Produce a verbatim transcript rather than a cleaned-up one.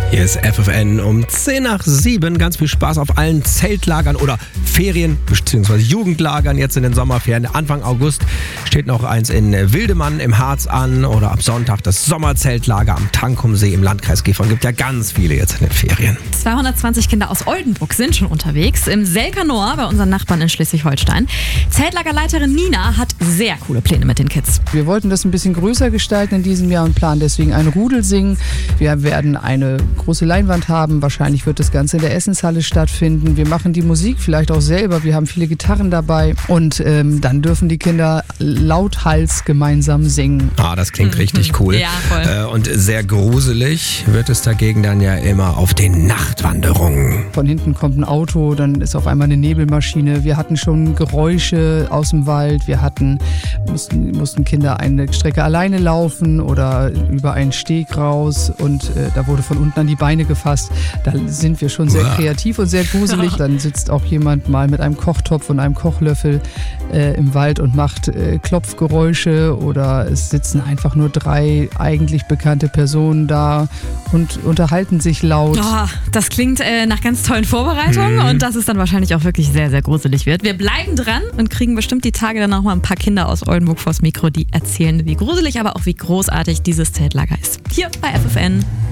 Hier ist F F N um zehn nach sieben. Ganz viel Spaß auf allen Zeltlagern oder Ferien bzw. Jugendlagern jetzt in den Sommerferien. Anfang August steht noch eins in Wildemann im Harz an oder ab Sonntag das Sommerzeltlager am Tankumsee im Landkreis Gifhorn. Gibt ja ganz viele jetzt in den Ferien. zweihundertzwanzig Kinder aus Oldenburg sind schon unterwegs im Selkanor bei unseren Nachbarn in Schleswig-Holstein. Zeltlagerleiterin Nina hat sehr coole Pläne mit den Kids. Wir wollten das ein bisschen größer gestalten in diesem Jahr und planen deswegen ein Rudelsingen. Wir werden eine große Leinwand haben. Wahrscheinlich wird das Ganze in der Essenshalle stattfinden. Wir machen die Musik vielleicht auch selber. Wir haben viele Gitarren dabei und ähm, dann dürfen die Kinder lauthals gemeinsam singen. Ah, das klingt Mhm. richtig cool. Ja, voll. Äh, und sehr gruselig wird es dagegen dann ja immer auf den Nachtwanderungen. Von hinten kommt ein Auto, dann ist auf einmal eine Nebelmaschine. Wir hatten schon Geräusche aus dem Wald. Wir hatten, mussten, mussten Kinder eine Strecke alleine laufen oder über einen Steg raus und äh, da wurde von unten an die Beine gefasst. Da sind wir schon sehr Uah. kreativ und sehr gruselig. Dann sitzt auch jemand mal mit einem Kochtopf und einem Kochlöffel äh, im Wald und macht äh, Klopfgeräusche oder es sitzen einfach nur drei eigentlich bekannte Personen da und unterhalten sich laut. Oh, das klingt äh, nach ganz tollen Vorbereitungen Mhm. und dass es dann wahrscheinlich auch wirklich sehr, sehr gruselig wird. Wir bleiben dran und kriegen bestimmt die Tage dann auch mal ein paar Kinder aus Oldenburg vors Mikro, die erzählen, wie gruselig, aber auch wie großartig dieses Zeltlager ist. Hier bei F F N.